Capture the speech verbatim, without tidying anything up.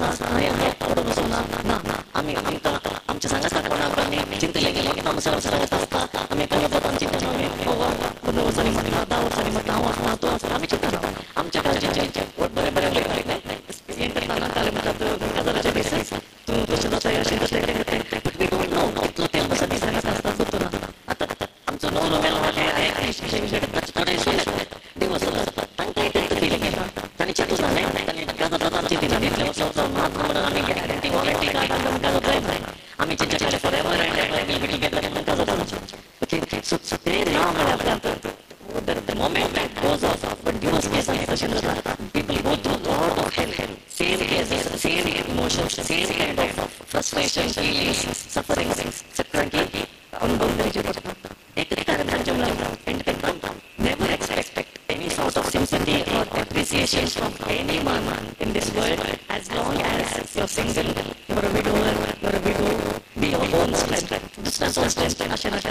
नाही आहे एवढं बसून ना ना आम्ही आमच्या आमच्या सांगायचं कोणाकडे चिंतले गेले की आम्ही सर्व सांगत असता आम्ही कळत होतो आमची चिंता आम्ही पंधरा वर्षांनी म्हटलं दहा वर्षांनी म्हटलं आवाज मारतो आम्ही चिंता आमच्या घरचे बरे बरे नाही करताना त्याला म्हणतात हजाराच्या बेसिस तू तुझ्या जाता असेल तर वी डोंट नो इथलं तेल कसं दिसायला असतात होतो ना आता आमचं नऊ नव्याण्णव आहे ऐंशी थोडे दिवस काही काही दिले गेला त्यांनी चेतूच नाही त्यांनी गाजाची दिला घेतल्या महात्मा आम्ही गॅरंटी वॉरंटी कार्ड आम्ही गाजत नाही आम्ही त्यांच्याकडे फॉरेवर अँड घेतलं गाजत ते नाव मिळालं the moment that goes off but you must get Chandra people go through a lot of hell same cases same emotions same kind of frustration feelings suffering सगळं की अनुभव करायचे पडतात एक कारण जमला and never expect any sort of sympathy or appreciation from anyone in this world as long as you're single you're a widower you're a widow be your own strength दुसऱ्याचं strength